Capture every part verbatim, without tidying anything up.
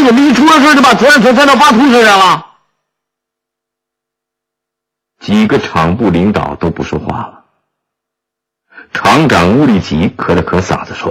我们一出了事就把责任全栽到巴图身上了。 几个厂部领导都不说话了。厂长乌里吉咳了咳嗓子说：“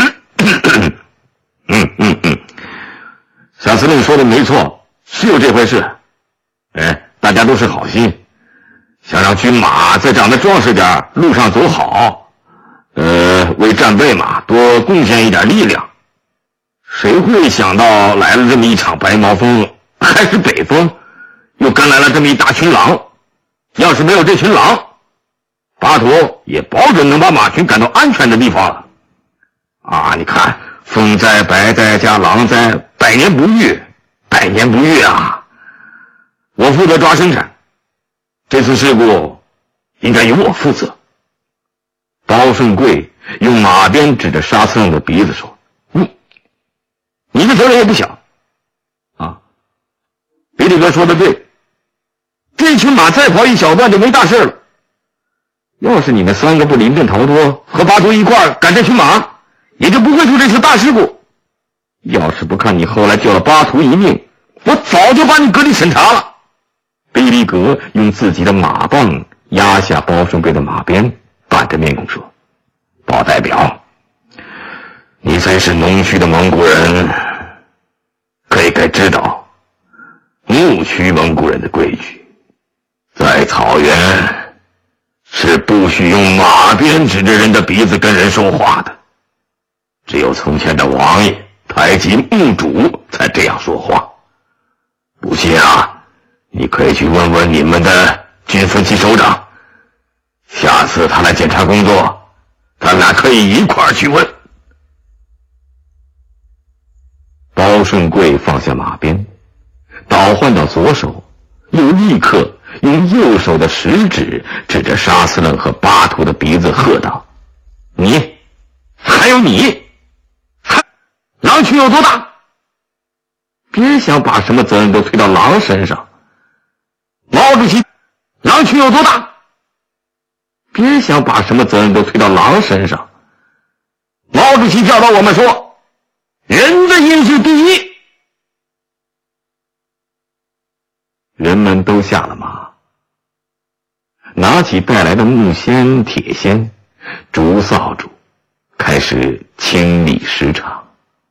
嗯嗯嗯，夏司令说的没错，是有这回事。哎，大家都是好心，想让军马再长得壮实点，路上走好，呃，为战备嘛多贡献一点力量。谁会想到来了这么一场白毛风，还是北风，又跟来了这么一大群狼。要是没有这群狼，巴图也保准能把马群赶到安全的地方了。啊，你看，风灾、白灾加狼灾，百年不遇，百年不遇啊！我负责抓生产，这次事故应该由我负责。”包顺贵用马鞭指着沙司令的鼻子说：“你，你的责任也不小啊！比利哥说的对。这群马再跑一小段就没大事了。要是你们三个不临阵逃脱，和巴图一块赶这群马，也就不会出这次大事故。要是不看你后来救了巴图一命，我早就把你革离审查了。”贝利格用自己的马棒压下包顺贵的马鞭，板着面孔说：“包代表，你虽是农区的蒙古人，可也该知道牧区蒙古人的规矩。在草原是不许用马鞭指着人的鼻子跟人说话的，只有从前的王爷、台吉、牧主才这样说话。不信啊，你可以去问问你们的军分析首长，下次他来检查工作，咱俩可以一块儿去问。”包顺贵放下马鞭，倒换到左手，又立刻用右手的食指指着沙司令和巴图的鼻子喝道：“你，还有你，还狼群有多大？别想把什么责任都推到狼身上。毛主席，狼群有多大？别想把什么责任都推到狼身上。毛主席教导我们说，人的因素第一。”人们都下了马，拿起带来的木锨、铁锨、竹扫帚，开始清理石场。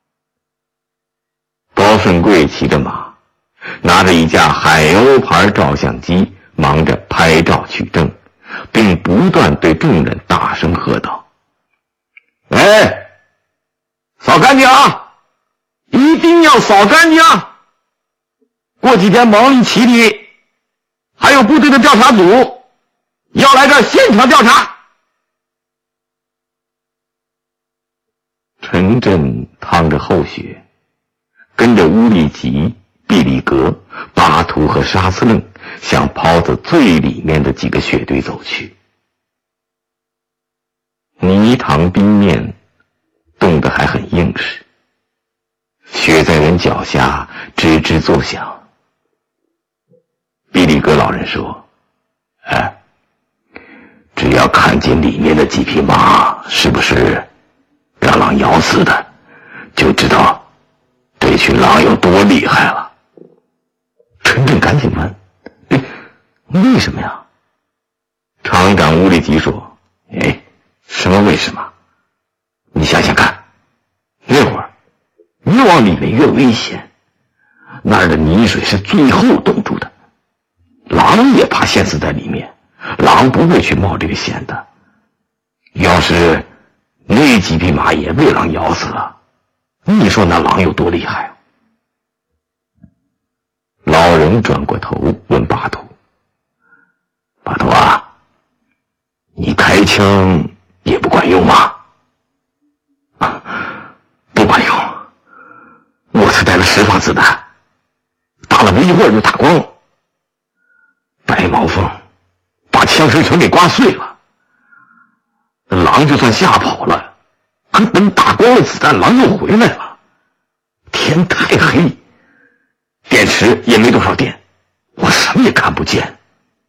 包顺贵骑着马，拿着一架海鸥牌照相机，忙着拍照取证，并不断对众人大声喝道：“哎，扫干净啊！一定要扫干净啊！过几天蒙里奇里还有部队的调查组要来这现场调查。”陈震趟着后血，跟着乌里吉、毕里格、巴图和沙司令向袍子最里面的几个血堆走去。泥塘冰面冻得还很硬实，雪在人脚下吱吱作响。毕里格老人说：“哎，只要看见里面的几匹马是不是让狼咬死的，就知道这群狼有多厉害了。”陈震赶紧问：“哎，为什么呀？”厂长乌里吉说：“哎，什么为什么？你想想看，那会儿越往里面越危险，那儿的泥水是最后冻住的，狼也怕陷死在里面，狼不会去冒这个险的。要是那几匹马也被狼咬死了，你说那狼有多厉害啊？”老人转过头问巴图：“巴图啊，你开枪也不管用吗？”“啊，不管用，我才带了十发子弹，打了没一会儿就打光了。白毛风把枪身全给刮碎了，狼就算吓跑了，可等打光了子弹，狼又回来了。天太黑，电池也没多少电，我什么也看不见。